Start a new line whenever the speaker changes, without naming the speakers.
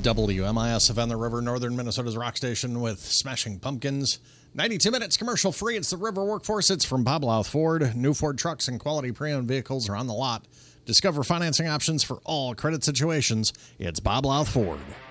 WMIS of the River, Northern Minnesota's rock station with Smashing Pumpkins. 92 minutes commercial free. It's the River Workforce. It's from Bob Louth Ford. New Ford trucks and quality pre-owned vehicles are on the lot. Discover financing options for all credit situations. It's Bob Louth Ford.